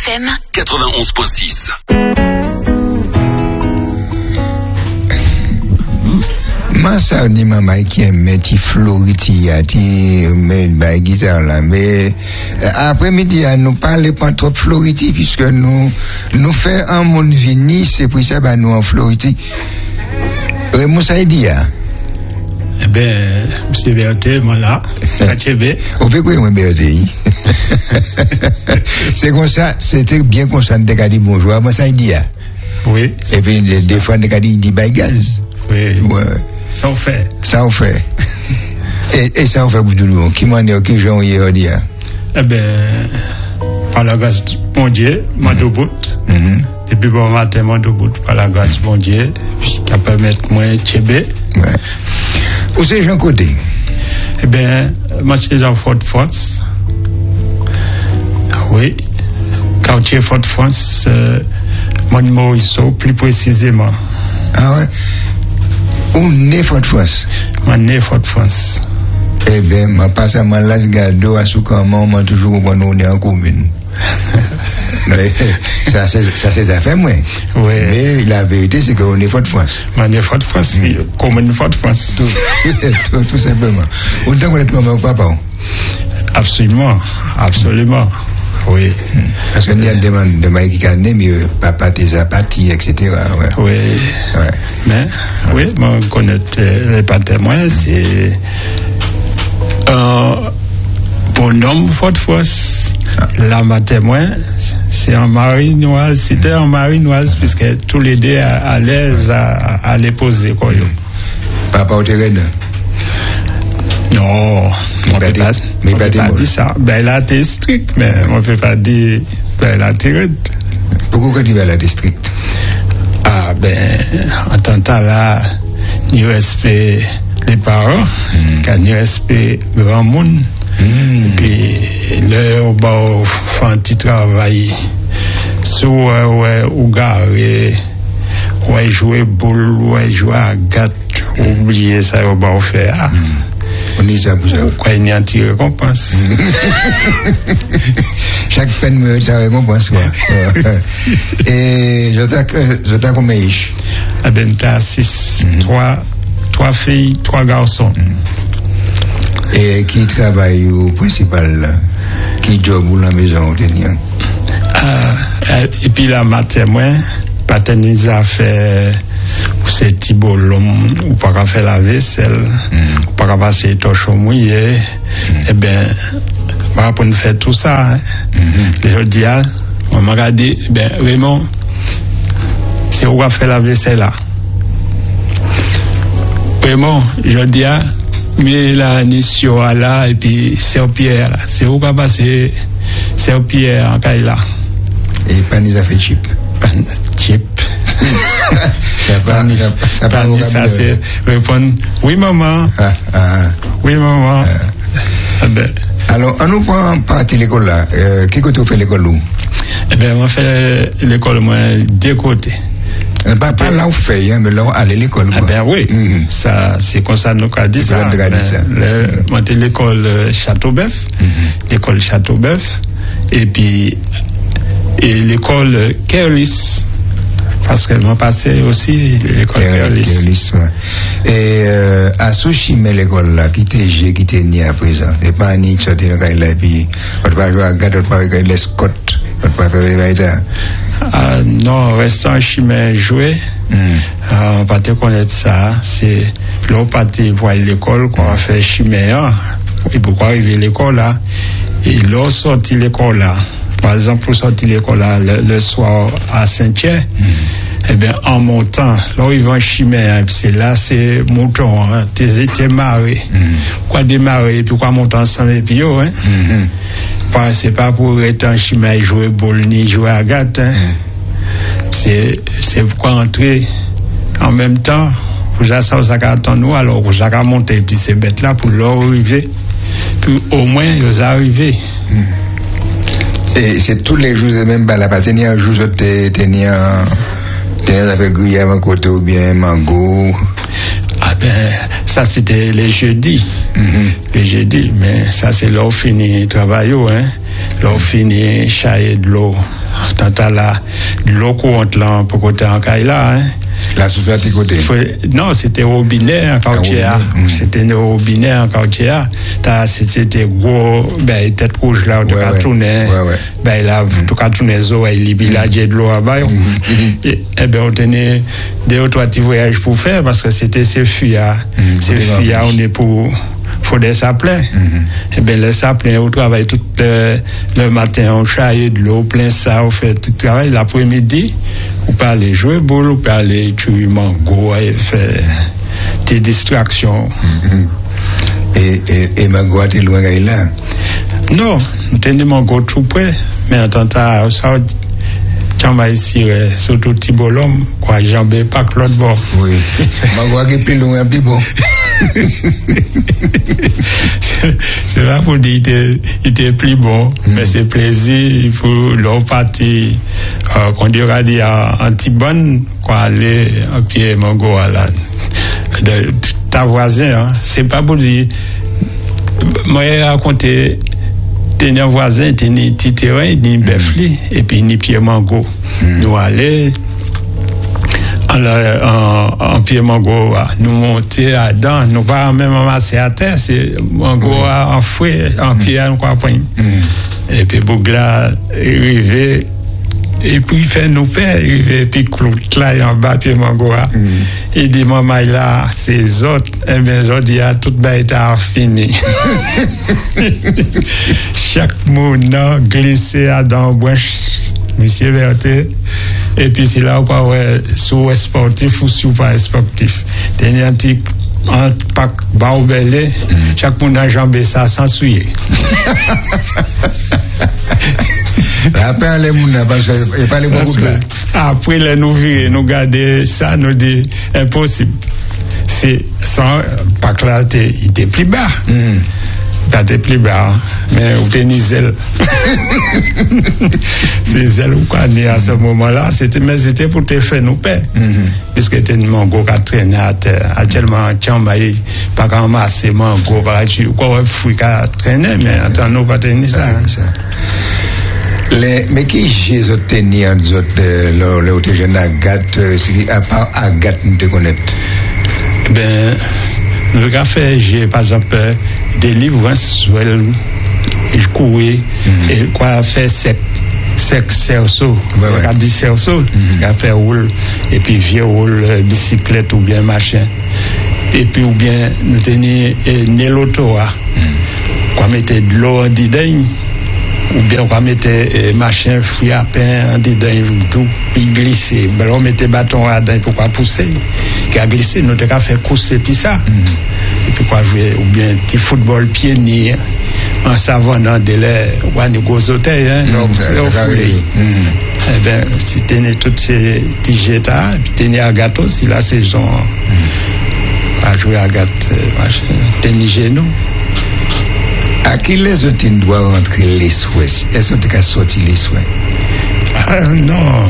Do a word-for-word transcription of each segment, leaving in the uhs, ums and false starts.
F M quatre-vingt-onze point six. Moi, ça dit maman qui aime petit floriti à ti mais bah guitare là mais après-midi nous parler pas trop floriti puisque nous nous fait un monde vini c'est pour ça bah nous en floriti. Raymond ça dit ah. Eh ben monsieur Berté moi là à Tchébé. On fait quoi moi Berté? C'est comme ça, c'était bien qu'on s'en décadé bonjour moi ça dit ah. Oui. Et puis des fois décadé dit by gaz. Oui. Ouais. Ça on fait. Ça on fait. et, et ça on fait Boudoulou. Qui m'en est, qui j'en ai dit? Eh ben, par la grâce de mon Dieu, m'a de bout. Depuis bon matin, m'a de bout par la grâce de mon Dieu, qui permet moi Tchébé. Ouais. Où c'est Jean Côté? Eh ben, moi c'est dans Fort-de-France. Oui. Quartier Fort-de-France, euh, Montmorisseau, plus précisément. Ah ouais? Où n'est Fort-de-France? Moi, né Fort-de-France. Eh bien, ma passe à ma las gado à Soukaman, moi toujours au on est en commune. ça, c'est, ça, c'est ça fait, moi. Oui. Mais la vérité, c'est qu'on est Fort-de-France. Moi, né Fort-de-France, mm. Commune Fort-de-France. Tout, tout, tout simplement. Autant qu'on est maman ou papa? Absolument. Absolument. Oui. Parce qu'on y a des demandes de Mike qui a mais papa, tes apathis, et cetera. Ouais. Oui. Ouais. Mais, oui, moi, je connais les pas témoins, c'est un bonhomme Fort-de-France. Ah. Là, ma témoin, c'est un marinoise, c'était un marinoise, puisque tous les deux à l'aise à, à les poser, quoi. Papa au terrain? Non, on ne peut pas, on peut pas dire ça. Ben là, t'es strict, mais on ne peut pas dire, ben là, t'es rude. Pourquoi tu vas là, t'es strict? Ah, ben, en tant que là, ni respect les parents, car ni respect le grand monde. Mm. Puis, là, on va faire un petit travail sur, ouais, ou garer, ouais, jouer boule, ouais, jouer à gâte, oublier ça, on va faire. Mm. On dit ça pour ça. Pourquoi il y a un petit récompense? Chaque peine mérite sa récompense, quoi. Et je t'ai combien? Eh ben, t'as six, mm-hmm. trois, trois filles, trois garçons. Mm-hmm. Et qui travaille au principal, là? Qui job ou la maison, tenir? Ah, et puis là, ma témoin, paternise a fait. C'est Thibault l'homme, ou pas faire la vaisselle, mm. ou pas passer les torches mouillées, mm. eh bien, bah, pour nous faire tout ça, hein. Mm-hmm. Je dis, ah, on m'a dit, ben, Raymond, c'est où va faire la vaisselle là? Raymond, je dis, ah, mais la mission là, et puis c'est Pierre là, c'est où va passer, c'est Pierre en caille là. Et pas nous a fait chip. Chip. Ça pas, ça pas, ça c'est répondre oui maman. Ah, ah. Oui maman. Ah. Ah ben. Alors, on nous prend partie l'école là. Euh, qui côté fait l'école où? Eh ben, on fait l'école moi deux côtés. Euh, pas, pas là où fait, hein, mais là où aller l'école. Ah ben oui. Mm-hmm. Ça, c'est comme ça nous a dit ça. Moi, c'est l'école Châteauboeuf, mm-hmm. l'école Châteauboeuf, et puis et l'école Kerlis. Parce qu'elle m'a passé aussi l'école Kerlis. Ouais. Et euh, à Souchimé, l'école là, qui était j'ai qui était né à présent. Et pas ni sorti dans le et puis on ne va pas jouer à garde, on ne va pas regarder les Scott, on ne va pas faire ça. Ah non, restant Chimé jouer, mm. euh, on va pas connaître ça. C'est l'autre partie voir l'école qu'on va faire Chimé. Et pourquoi arriver à l'école là? Et l'autre sorti l'école là. Par exemple, pour sortir l'école là, le, le soir à Saint-Pierre, mm. eh bien, en montant, là où ils vont chimer, hein, c'est là, c'est mouton, hein, t'es, t'es marré. Mm. Quoi démarrer, et puis quoi monter ensemble, et puis yo, hein. Mm-hmm. Pas, c'est pas pour être en chimie, jouer boule, ni jouer à gâte, hein. Mm. C'est, c'est pour entrer en même temps, pour ça, ça, ça attend nous, alors, pour ça, monter, et puis c'est bête là, pour leur arriver, puis au moins, ils arrivent. Mm. Et c'est tous les jours, même pas la partie, un jour, tu tenais avec gruyère à côté ou bien mango. Ah ben, ça c'était les jeudis. Mm-hmm. Les jeudis, mais ça c'est là où finit le travail, hein. Là où finit chailler de l'eau tant là, l'eau courante là, pour côté en Kaila, hein. La soufflate côté. Non, c'était robinet en Kaoutia. Mm. C'était un robinet en Kaoutia. C'était gros, ben, tête rouge là, en tout cas, tourner. Ben, là, en tout cas, tourner, il y a de l'eau là-bas. Et ben, on tenait deux ou trois petits voyages pour faire parce que c'était ces filles, ces filles, on est pour. Faut des saplins. Mm-hmm. Et bien, les saplins, on travaille tout le, le matin, on charrie de l'eau, plein ça, on fait tout le travail. L'après-midi, on peut aller jouer boule, on peut aller tuer mango, et faire des distractions. Mm-hmm. Et, et, et mango, tu es loin là? Non, on tenait mango tout près, mais en tant que ça, quand on ici, surtout Tibolom, quoi, jambé pas que l'autre bord. Oui, mango qui est plus loin, plus bon. C'est là pour dire qu'il était plus bon, mm. mais c'est plaisir, il faut leur partir, euh, qu'on dira dire en Tibonne, quoi, aller en pied mango à la, de, de ta voisin, hein. C'est pas pour dire, moi, j'ai raconté, t'es un voisin, t'es ni petit terrain, ni befli, et puis ni pied mango. Mm. Nous aller, en, en, en pied mango, nous monter à dents, nous pas même amasser à terre, c'est mango mm. en fouet, en pied à nous quoi point. Et puis Bougla est arrivé, et puis il fait nous faire, et puis Clout là, en bas, pied mango, mm. il dit, maman, là, c'est autres, et bien, je dis, tout le été fini. Chaque monde a glissé à dents, Monsieur Berthe, et puis c'est là où ouais, soit sportif ou soit pas sportif. Dernier petit un pack baobelé, mm. chaque monde a jambé ça sans souiller. Après les gens, parce qu'il pas les beaucoup là. Après les nous virer, nous garder ça, nous dit impossible. C'est sans pack là, il était plus bas. Mm. T'es plus bas, mais ou t'es ni zèle. C'est zèle ou quoi, ni à ce moment-là, c'était, mais c'était pour te faire nous paix. Mm-hmm. Puisque t'es ni mango qui a traîné à terre. Actuellement, tiens, bah, pas qu'en masse, mango, pas tu, quoi, fouille qui a traîné, mais attends, nous, pas tenir ça. Hein. Les, mais qui j'ai obtenu en autres, le, le, le, jeune Agathe, à part Agathe, nous te connaître? Ben, le café, j'ai, par exemple, des livres, sur je courais, mm-hmm. et quoi faire sec, sec, cerceau, ouais, ouais. dit cerceau, mm-hmm. faire roule, et puis vieux roule, bicyclette ou bien machin, et puis ou bien nous tenir Nélotoa, mm-hmm. quoi mettre de l'eau en didain, ou bien quoi mettre euh, machin, fruit à pain en didain, tout, puis glisser, ben on mettait bâton à dedans pour quoi pousser, qui a glissé, nous t'as fait courser, puis ça. Mm-hmm. Et puis quoi jouer, ou bien petit football pied nid, en savonnant de l'air, ou à gros hôtels, hein, donc, eh bien, si tu es toutes ces petits jétas, puis tu es à gâteau, si la saison, à jouer à gâteau, tu es chez nous. À qui les autres doivent rentrer les souhaits? Est-ce que tu as sorti les souhaits? Ah non,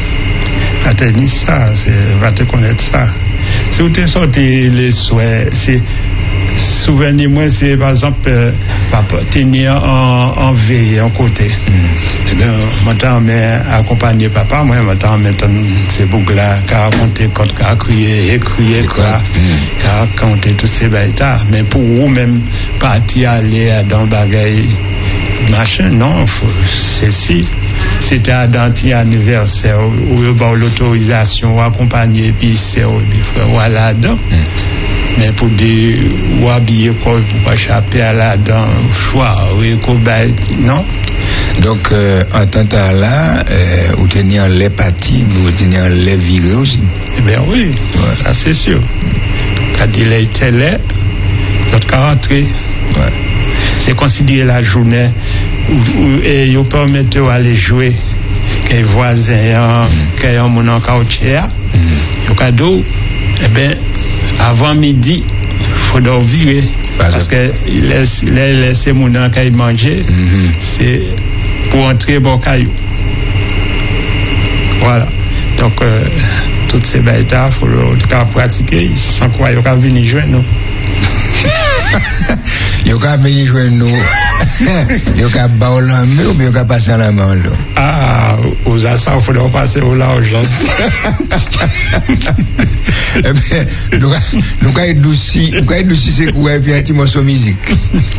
à tenir ça, va te connaître ça. Si vous avez sorti les souhaits, c'est souvenir moi c'est par exemple euh, tenir en, en veille en côté. Mm. Eh bien, maintenant mais accompagner papa, moi maintenant maintenant c'est Bougla qui a raconté quand qui a crié et crié quoi, qui a raconté tous ces bêtas. Mais pour vous même partir aller dans bagaille machin, non, c'est si c'était à d'un anniversaire où il y a l'autorisation accompagner puis c'est voilà dedans. Mm. Mais pour dire ou habiller quoi pour échapper à la dent choix oui non. Donc euh, en tant que là euh, vous tenir les parties vous tenir les virés aussi. Eh bien oui, ouais. Ça c'est sûr. Quand il était là votre rentrée ouais. C'est considérer la journée où, où et vous permettez d'aller jouer les voisins qui ont mon encautier au cadeau eh bien avant midi, il faut donc virer. Parce que laisse, laisser mon encaille manger, mm-hmm. c'est pour entrer bon caillou. Voilà. Donc, euh, toutes ces bêtes, il faut en tout cas pratiquer sans quoi il va venir jouer, non? Il Yo ka venir joindre nous. Yo ka ba ou la main ou bien yo ka passer la main là. Ah, aux assas, il faudrait passer au l'argent. Eh bien, nous ka nous ka douci, nous ka douci c'est quoi et puis un petit morceau musique.